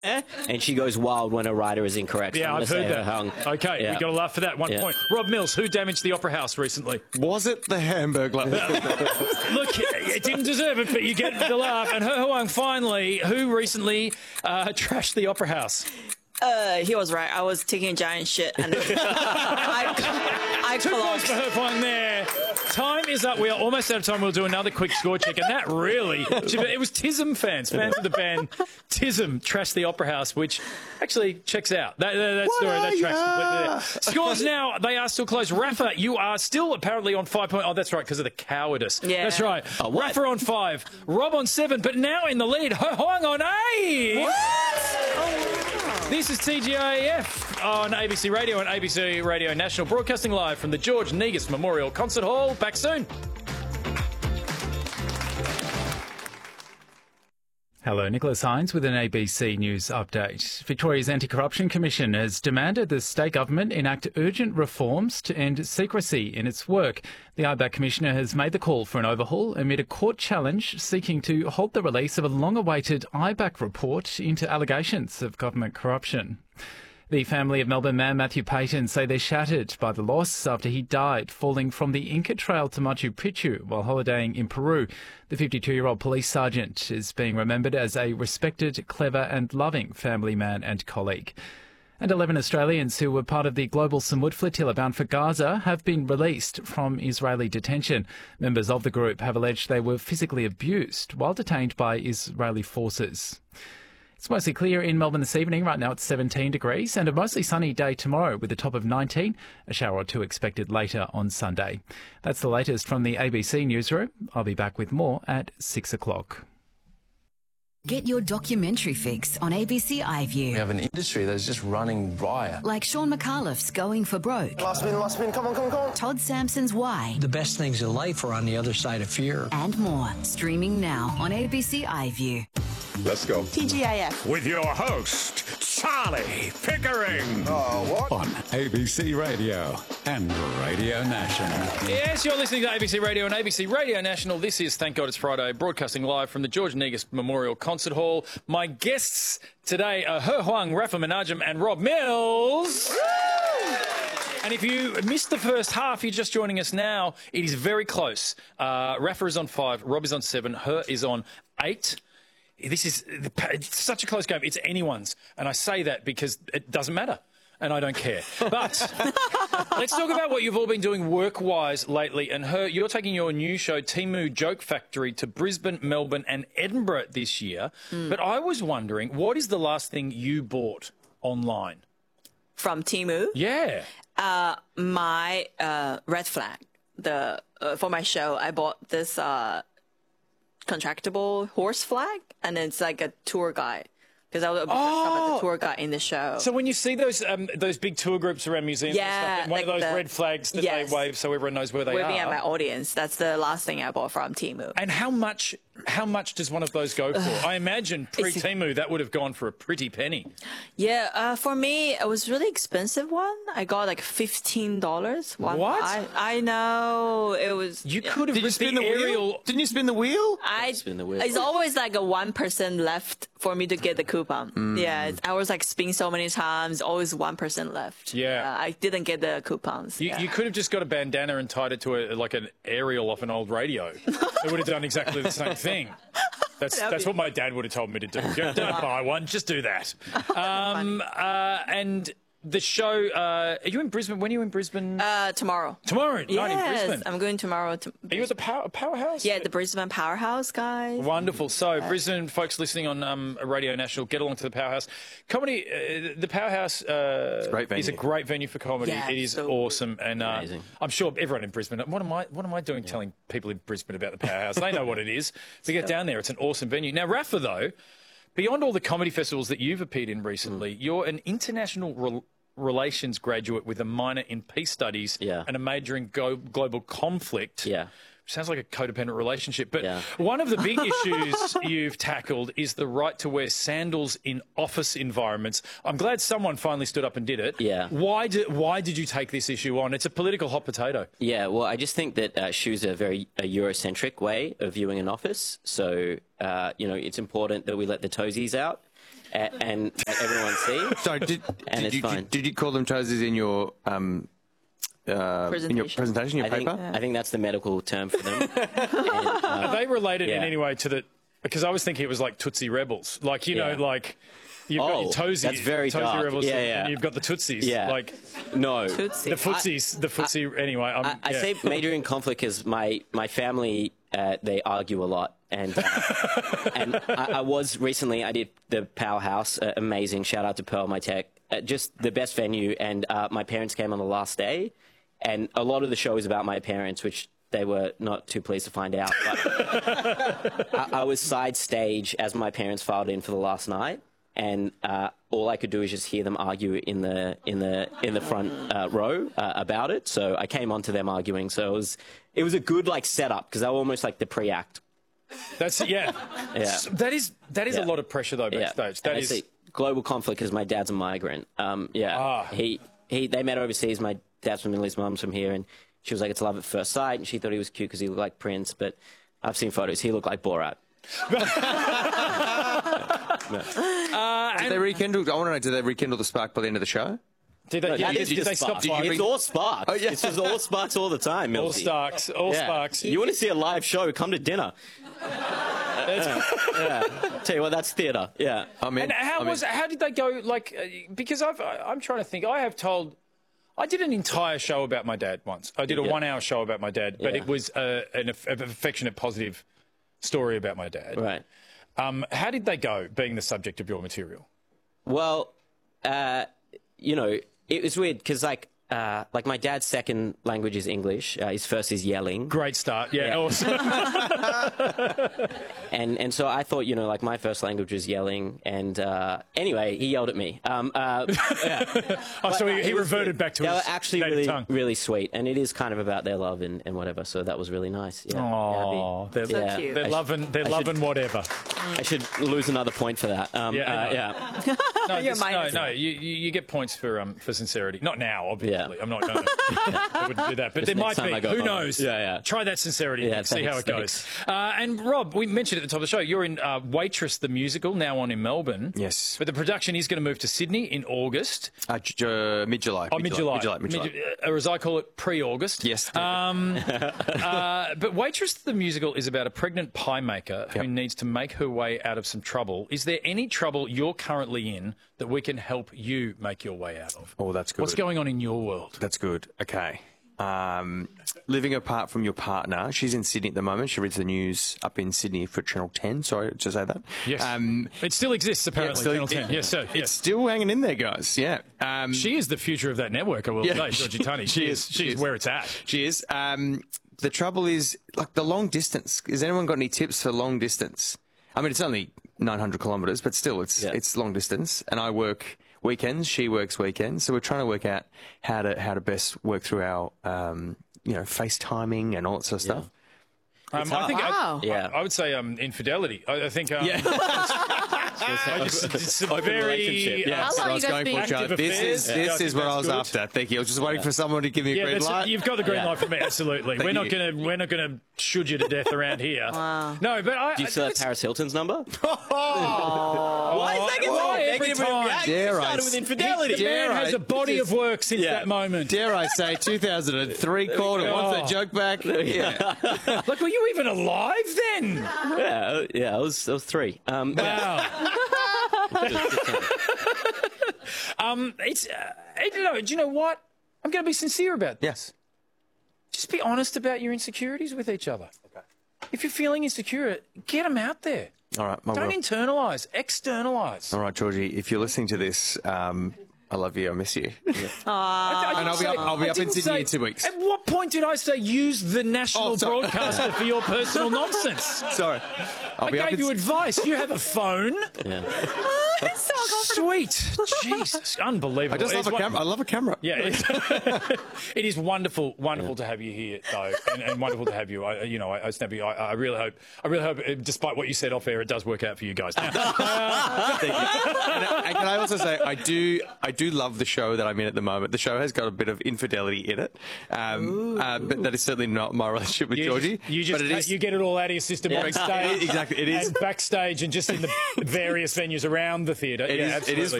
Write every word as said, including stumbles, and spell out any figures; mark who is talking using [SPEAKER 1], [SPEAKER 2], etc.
[SPEAKER 1] and she goes wild when a writer is incorrect.
[SPEAKER 2] Yeah,
[SPEAKER 1] I'm
[SPEAKER 2] I've heard that.
[SPEAKER 1] Hung.
[SPEAKER 2] Okay,
[SPEAKER 1] yeah.
[SPEAKER 2] we got to laugh for that. One
[SPEAKER 1] yeah.
[SPEAKER 2] point. Rob Mills, who damaged the Opera House recently?
[SPEAKER 3] Was it the Hamburglar?
[SPEAKER 2] Look, it didn't deserve it, but you get the laugh. And He Huang, finally, who recently uh, trashed the Opera House?
[SPEAKER 4] Uh, he was right. I was taking a giant shit, and I, I
[SPEAKER 2] Two points for He Huang there. Time is up. We are almost out of time. We'll do another quick score check, and that really, it was Tism fans, fans of the band Tism trashed the Opera House, which actually checks out. That, that, that story, that tracks completely there. Scores now, they are still close. Rafa, you are still apparently on five points. Oh, that's right, because of the cowardice.
[SPEAKER 4] Yeah.
[SPEAKER 2] That's right.
[SPEAKER 1] Oh,
[SPEAKER 2] Rafa on five, Rob on seven, but now in the lead, He Huang on eight.
[SPEAKER 4] What? Oh, wow.
[SPEAKER 2] This is T G I F on A B C Radio and A B C Radio National, broadcasting live from the George Negus Memorial Concert Hall. Back soon. Hello, Nicholas Hines with an A B C News update. Victoria's Anti-Corruption Commission has demanded the state government enact urgent reforms to end secrecy in its work. The I B A C Commissioner has made the call for an overhaul amid a court challenge seeking to halt the release of a long-awaited I B A C report into allegations of government corruption. The family of Melbourne man Matthew Payton say they're shattered by the loss after he died falling from the Inca Trail to Machu Picchu while holidaying in Peru. The fifty-two-year-old police sergeant is being remembered as a respected, clever and loving family man and colleague. And eleven Australians who were part of the global Samud flotilla bound for Gaza have been released from Israeli detention. Members of the group have alleged they were physically abused while detained by Israeli forces. It's mostly clear in Melbourne this evening. Right now it's seventeen degrees and a mostly sunny day tomorrow with a top of nineteen. A shower or two expected later on Sunday. That's the latest from the A B C Newsroom. I'll be back with more at six o'clock.
[SPEAKER 5] Get your documentary fix on A B C iView.
[SPEAKER 6] We have an industry that's just running riot.
[SPEAKER 5] Like Sean McAuliffe's Going for Broke.
[SPEAKER 7] Last spin, last spin, come on, come on, come on.
[SPEAKER 5] Todd Sampson's Why.
[SPEAKER 8] The best things in life are on the other side of fear.
[SPEAKER 5] And more. Streaming now on A B C iView.
[SPEAKER 3] Let's go.
[SPEAKER 4] T G I F.
[SPEAKER 9] With your host, Charlie Pickering.
[SPEAKER 7] Oh, what?
[SPEAKER 10] On A B C Radio and Radio National.
[SPEAKER 2] Yes, you're listening to A B C Radio and A B C Radio National. This is Thank God It's Friday, broadcasting live from the George Negus Memorial Concert Hall. My guests today are He Huang, Rafa Menachem and Rob Mills. And if you missed the first half, you're just joining us now. It is very close. Uh, Rafa is on five, Rob is on seven, He is on eight. This is it's such a close game. It's anyone's. And I say that because it doesn't matter. And I don't care. But let's talk about what you've all been doing work-wise lately. And He, you're taking your new show, Temu Joke Factory, to Brisbane, Melbourne and Edinburgh this year. Mm. But I was wondering, what is the last thing you bought online?
[SPEAKER 4] From Temu?
[SPEAKER 2] Yeah.
[SPEAKER 4] Uh, my uh, red flag. The uh, for my show, I bought this uh, contractable horse flag, and it's like a tour guide. Because I was oh. the tour guide in the show.
[SPEAKER 2] So when you see those um, those big tour groups around museums
[SPEAKER 4] yeah,
[SPEAKER 2] and stuff, and one
[SPEAKER 4] like
[SPEAKER 2] of those
[SPEAKER 4] the,
[SPEAKER 2] red flags that
[SPEAKER 4] yes.
[SPEAKER 2] they wave so everyone knows where they
[SPEAKER 4] Waving
[SPEAKER 2] are.
[SPEAKER 4] Waving at my audience. That's the last thing I bought from Temu.
[SPEAKER 2] And how much how much does one of those go for? I imagine pre-Temu that would have gone for a pretty penny.
[SPEAKER 4] Yeah, uh, for me, it was really expensive one. I got like fifteen dollars.
[SPEAKER 2] What?
[SPEAKER 4] I, I know. It was...
[SPEAKER 2] You could have
[SPEAKER 3] Did you spin the
[SPEAKER 2] aerial...
[SPEAKER 3] wheel? Didn't you spin the wheel?
[SPEAKER 4] I
[SPEAKER 1] spin the wheel.
[SPEAKER 4] It's always like a one percent left for me to get the coupon. Mm. Yeah, I was like spinning so many times, always one percent left.
[SPEAKER 2] Yeah.
[SPEAKER 4] Uh, I didn't get the coupons.
[SPEAKER 2] You,
[SPEAKER 4] yeah.
[SPEAKER 2] you could have just got a bandana and tied it to a, like an aerial off an old radio. It would have done exactly the same thing. That's that's what my dad would have told me to do. Don't buy one, just do that. Um, uh, and the show, uh, are you in Brisbane? When are you in Brisbane?
[SPEAKER 4] Uh, tomorrow.
[SPEAKER 2] Tomorrow
[SPEAKER 4] yes,
[SPEAKER 2] night in Brisbane?
[SPEAKER 4] I'm going tomorrow. To
[SPEAKER 2] are you at the power, Powerhouse?
[SPEAKER 4] Yeah, the Brisbane Powerhouse, guys.
[SPEAKER 2] Wonderful. So, yeah. Brisbane folks listening on um, Radio National, get along to the Powerhouse. Comedy, uh, the Powerhouse uh,
[SPEAKER 3] a great venue.
[SPEAKER 2] is a great venue for comedy.
[SPEAKER 4] Yeah,
[SPEAKER 2] it is
[SPEAKER 4] so
[SPEAKER 2] awesome. And uh,
[SPEAKER 1] amazing.
[SPEAKER 2] I'm sure everyone in Brisbane, what am I What am I doing yeah. telling people in Brisbane about the Powerhouse? They know what it is. So get down there. It's an awesome venue. Now, Rafa, though, beyond all the comedy festivals that you've appeared in recently, mm. you're an international re relations graduate with a minor in peace studies
[SPEAKER 1] yeah.
[SPEAKER 2] and a major in go global conflict.
[SPEAKER 1] Yeah.
[SPEAKER 2] Sounds like a codependent relationship. But
[SPEAKER 1] yeah.
[SPEAKER 2] one of the big issues you've tackled is the right to wear sandals in office environments. I'm glad someone finally stood up and did it.
[SPEAKER 1] Yeah.
[SPEAKER 2] Why did, why did you take this issue on? It's a political hot potato.
[SPEAKER 1] Yeah, well, I just think that uh, shoes are a very a Eurocentric way of viewing an office. So, uh, you know, it's important that we let the toesies out. and, and let everyone see.
[SPEAKER 3] Sorry, did,
[SPEAKER 1] And
[SPEAKER 3] did,
[SPEAKER 1] it's
[SPEAKER 3] you,
[SPEAKER 1] fine.
[SPEAKER 3] did, did you call them chosies in your um, uh, in your presentation, your
[SPEAKER 1] I think,
[SPEAKER 3] paper?
[SPEAKER 1] I think that's the medical term for them. and, uh,
[SPEAKER 11] Are they related
[SPEAKER 1] yeah.
[SPEAKER 11] in any way to the? Because I was thinking it was like Tootsie Rebels, like you
[SPEAKER 1] Yeah.
[SPEAKER 11] know, like you've got
[SPEAKER 1] Oh,
[SPEAKER 11] your Toesies,
[SPEAKER 1] that's very
[SPEAKER 11] Tootsie
[SPEAKER 1] dark.
[SPEAKER 11] Rebels,
[SPEAKER 1] Yeah, yeah.
[SPEAKER 11] and you've got the Tootsies.
[SPEAKER 1] Yeah.
[SPEAKER 11] Like
[SPEAKER 1] no.
[SPEAKER 4] Tootsie.
[SPEAKER 11] the footsies, the footsie. anyway, I'm,
[SPEAKER 1] I, I
[SPEAKER 11] yeah.
[SPEAKER 1] say major in conflict because my my family uh, they argue a lot, and uh, and I, I was recently I did the Powerhouse, uh, amazing. Shout out to Pearl, my tech, uh, just the best venue. And uh, my parents came on the last day, and a lot of the show is about my parents, which they were not too pleased to find out. But I, I was side stage as my parents filed in for the last night, and uh, all I could do is just hear them argue in the in the in the front uh, row uh, about it. So I came on to them arguing. So it was it was a good like setup because they were almost like the pre-act.
[SPEAKER 11] That's yeah.
[SPEAKER 1] Yeah.
[SPEAKER 11] That is that is
[SPEAKER 1] Yeah.
[SPEAKER 11] a lot of pressure though
[SPEAKER 1] Yeah.
[SPEAKER 11] backstage.
[SPEAKER 1] And
[SPEAKER 11] That
[SPEAKER 1] I
[SPEAKER 11] is
[SPEAKER 1] see global conflict because my dad's a migrant. Um, yeah,
[SPEAKER 11] Ah.
[SPEAKER 1] he he they met overseas. My dad's from Middle East, mum's from here, and she was like, "It's love at first sight," and she thought he was cute because he looked like Prince. But I've seen photos; he looked like Borat.
[SPEAKER 3] Did they rekindle? I want to know. Did they rekindle the spark by the end of the show?
[SPEAKER 11] did they,
[SPEAKER 1] No,
[SPEAKER 11] yeah,
[SPEAKER 1] that
[SPEAKER 11] did,
[SPEAKER 1] is
[SPEAKER 11] did
[SPEAKER 1] just
[SPEAKER 11] they stop
[SPEAKER 1] sparks.
[SPEAKER 11] fighting?
[SPEAKER 1] It's all sparks.
[SPEAKER 3] Oh, yeah.
[SPEAKER 1] It's just all sparks all the time.
[SPEAKER 11] all
[SPEAKER 1] Milty.
[SPEAKER 11] sparks, all
[SPEAKER 1] Yeah.
[SPEAKER 11] sparks.
[SPEAKER 1] You want to see a live show? Come to dinner. yeah. yeah. Tell you what, that's theatre. Yeah.
[SPEAKER 3] I mean,
[SPEAKER 11] And how
[SPEAKER 3] I mean,
[SPEAKER 11] was how did they go? Like uh, because I've I- I'm trying to think. I have told. I did an entire show about my dad once. I did a
[SPEAKER 1] Yeah.
[SPEAKER 11] one-hour show about my dad, but
[SPEAKER 1] Yeah.
[SPEAKER 11] it was uh, an aff- affectionate, positive story about my dad.
[SPEAKER 1] Right.
[SPEAKER 11] Um, how did they go, being the subject of your material?
[SPEAKER 1] Well, uh, you know, it was weird because, like, uh, like my dad's second language is English. Uh, his first is yelling.
[SPEAKER 11] Great start. Yeah.
[SPEAKER 1] Yeah.
[SPEAKER 11] Awesome.
[SPEAKER 1] And and so I thought, you know, like my first language was yelling. And uh, anyway, he yelled at me. Um, uh, yeah.
[SPEAKER 11] oh, so
[SPEAKER 1] But, uh,
[SPEAKER 11] he, he
[SPEAKER 1] it was
[SPEAKER 11] reverted
[SPEAKER 1] good.
[SPEAKER 11] back to
[SPEAKER 1] They
[SPEAKER 11] his
[SPEAKER 1] were actually
[SPEAKER 11] native
[SPEAKER 1] really,
[SPEAKER 11] tongue.
[SPEAKER 1] really sweet. And it is kind of about their love and, and whatever. So that was really nice. Yeah.
[SPEAKER 11] Oh,
[SPEAKER 1] Yeah,
[SPEAKER 11] they're,
[SPEAKER 1] yeah.
[SPEAKER 4] cute.
[SPEAKER 11] they're
[SPEAKER 1] I should-
[SPEAKER 11] loving, they're
[SPEAKER 1] I should-
[SPEAKER 11] loving whatever.
[SPEAKER 1] I should lose another point for that. Um,
[SPEAKER 11] Yeah,
[SPEAKER 1] uh,
[SPEAKER 11] I know.
[SPEAKER 1] yeah.
[SPEAKER 11] No,
[SPEAKER 4] You're
[SPEAKER 11] this- no,
[SPEAKER 4] minus.
[SPEAKER 11] no. You, you you get points for um for sincerity. Not now, obviously.
[SPEAKER 1] Yeah.
[SPEAKER 11] I'm not going to. I wouldn't do that. But there
[SPEAKER 1] next
[SPEAKER 11] might
[SPEAKER 1] time
[SPEAKER 11] be.
[SPEAKER 1] I go
[SPEAKER 11] Who
[SPEAKER 1] home.
[SPEAKER 11] knows?
[SPEAKER 1] Yeah, yeah.
[SPEAKER 11] Try that sincerity.
[SPEAKER 1] Yeah,
[SPEAKER 11] and see how it
[SPEAKER 1] thanks,
[SPEAKER 11] goes. Uh, and Rob, we mentioned at the top of the show, you're in uh, Waitress the musical, now on in Melbourne.
[SPEAKER 3] Yes.
[SPEAKER 11] But the production is going to move to Sydney in August.
[SPEAKER 3] uh, j- uh, mid-July.
[SPEAKER 11] Oh, mid-July.
[SPEAKER 3] Mid-July. Mid-July.
[SPEAKER 11] Mid- uh, or as I call it, pre-August.
[SPEAKER 3] Yes.
[SPEAKER 11] Um, uh, but Waitress the musical is about a pregnant pie maker who
[SPEAKER 3] Yep.
[SPEAKER 11] needs to make her way out of some trouble. Is there any trouble you're currently in that we can help you make your way out of?
[SPEAKER 3] Oh, that's good.
[SPEAKER 11] What's going on in your world?
[SPEAKER 3] That's good. Okay. Um, living apart from your partner. She's in Sydney at the moment. She reads the news up in Sydney for Channel ten. Sorry to say that.
[SPEAKER 11] Yes.
[SPEAKER 3] Um,
[SPEAKER 11] it still exists, apparently,
[SPEAKER 3] still-
[SPEAKER 11] Channel ten.
[SPEAKER 3] it-
[SPEAKER 11] yes, sir.
[SPEAKER 3] It's
[SPEAKER 11] Yes.
[SPEAKER 3] still hanging in there, guys. Yeah. Um,
[SPEAKER 11] She is the future of that network, I will
[SPEAKER 3] Yeah,
[SPEAKER 11] say, Georgie Tunney.
[SPEAKER 3] she
[SPEAKER 11] She
[SPEAKER 3] is,
[SPEAKER 11] is.
[SPEAKER 3] she
[SPEAKER 11] She's
[SPEAKER 3] is.
[SPEAKER 11] where it's at.
[SPEAKER 3] She is. Um, the trouble is, like, the long distance. Has anyone got any tips for long distance? I mean, it's only nine hundred kilometres, but still, it's
[SPEAKER 1] Yeah.
[SPEAKER 3] it's long distance. And I work weekends. She works weekends. So we're trying to work out how to how to best work through our, um, you know, FaceTiming and all that sort of stuff.
[SPEAKER 11] Um, I think
[SPEAKER 4] Wow.
[SPEAKER 11] I,
[SPEAKER 1] Yeah.
[SPEAKER 11] I, I would say um, infidelity. I, I think um, it's, it's a
[SPEAKER 1] Open
[SPEAKER 11] very
[SPEAKER 1] relationship, yeah.
[SPEAKER 4] How
[SPEAKER 3] That's what
[SPEAKER 4] long
[SPEAKER 3] I
[SPEAKER 4] you
[SPEAKER 3] was
[SPEAKER 4] guys
[SPEAKER 3] going
[SPEAKER 4] been-
[SPEAKER 3] for, Joe.
[SPEAKER 11] Active
[SPEAKER 3] This
[SPEAKER 11] affairs.
[SPEAKER 3] is
[SPEAKER 11] Yeah, I
[SPEAKER 3] this
[SPEAKER 11] think
[SPEAKER 3] is what I
[SPEAKER 11] that's
[SPEAKER 3] was
[SPEAKER 11] good.
[SPEAKER 3] after. Thank you. I was just waiting for someone to give me a
[SPEAKER 11] Yeah,
[SPEAKER 3] green
[SPEAKER 11] that's,
[SPEAKER 3] light.
[SPEAKER 11] you've got the green
[SPEAKER 1] Yeah.
[SPEAKER 11] light from me. Absolutely. We're not
[SPEAKER 3] you.
[SPEAKER 11] going to we're not going to shoot you to death around here.
[SPEAKER 4] Wow.
[SPEAKER 11] No, but I.
[SPEAKER 1] Do you still have
[SPEAKER 11] it's-
[SPEAKER 1] Paris Hilton's number?
[SPEAKER 11] Why
[SPEAKER 1] is that getting
[SPEAKER 11] why
[SPEAKER 1] wrong?
[SPEAKER 11] every
[SPEAKER 1] Negative
[SPEAKER 11] time?
[SPEAKER 1] reaction.
[SPEAKER 3] Dare I
[SPEAKER 1] started with
[SPEAKER 3] s-
[SPEAKER 1] infidelity.
[SPEAKER 11] The man
[SPEAKER 3] Dare
[SPEAKER 11] has
[SPEAKER 3] I-
[SPEAKER 11] a body of work since
[SPEAKER 1] Yeah.
[SPEAKER 11] that moment.
[SPEAKER 3] Dare I say, two thousand three quarter. Wants that
[SPEAKER 11] Oh.
[SPEAKER 3] joke back? Yeah.
[SPEAKER 11] Like, were you even alive then?
[SPEAKER 1] Yeah, yeah, I was, I was three. Um,
[SPEAKER 11] Wow. um, it's uh, you know, do you know what? I'm going to be sincere about this.
[SPEAKER 3] Yes.
[SPEAKER 11] Just be honest about your insecurities with each other. Okay. If you're feeling insecure, get them out there.
[SPEAKER 3] All right. I
[SPEAKER 11] Don't
[SPEAKER 3] will.
[SPEAKER 11] internalise, externalise.
[SPEAKER 3] All right, Georgie. If you're listening to this, um, I love you. I miss you.
[SPEAKER 11] I
[SPEAKER 3] And I'll be up- I'll be
[SPEAKER 11] I
[SPEAKER 3] up in
[SPEAKER 11] didn't
[SPEAKER 3] Sydney
[SPEAKER 11] say-
[SPEAKER 3] in two weeks.
[SPEAKER 11] At what point did I say use the national
[SPEAKER 3] Oh, sorry.
[SPEAKER 11] broadcaster for your personal nonsense?
[SPEAKER 3] Sorry. I'll
[SPEAKER 11] I
[SPEAKER 3] be up
[SPEAKER 11] gave
[SPEAKER 3] in
[SPEAKER 11] you advice. You have a phone.
[SPEAKER 1] yeah.
[SPEAKER 4] It's so uncomfortable.
[SPEAKER 11] Sweet. Jesus. Unbelievable.
[SPEAKER 3] I just love
[SPEAKER 11] It's
[SPEAKER 3] a
[SPEAKER 11] one-
[SPEAKER 3] camera. I love a camera.
[SPEAKER 11] Yeah, it's, it is wonderful, wonderful to have you here, though, and, and wonderful to have you. I, you know, I, I, Snappy, I, I really hope, I really hope, uh, despite what you said off air, it does work out for you guys. Now,
[SPEAKER 3] And, and can I also also say I do I do love the show that I'm in at the moment. The show has got a bit of infidelity in it, um, uh, but that is certainly not my relationship with
[SPEAKER 11] you
[SPEAKER 3] Georgie.
[SPEAKER 11] Just, you just
[SPEAKER 3] but it is,
[SPEAKER 11] you get it all out of your system
[SPEAKER 1] Yeah.
[SPEAKER 11] backstage,
[SPEAKER 3] exactly. It is
[SPEAKER 11] and backstage, and just in the various venues around the theatre.
[SPEAKER 3] It
[SPEAKER 11] yeah,
[SPEAKER 3] is, it is